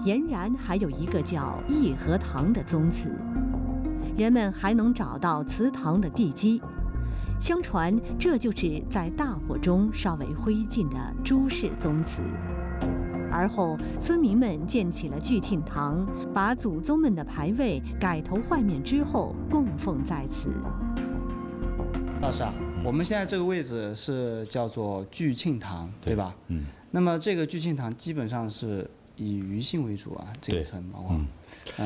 俨然还有一个叫义和堂的宗祠。人们还能找到祠堂的地基，相传这就是在大火中烧为灰烬的朱氏宗祠。而后，村民们建起了聚庆堂，把祖宗们的牌位改头换面之后供奉在此。 老师啊，我们现在这个位置是叫做聚庆堂，对吧？那么这个聚庆堂基本上是以余姓为主啊，这个村包括。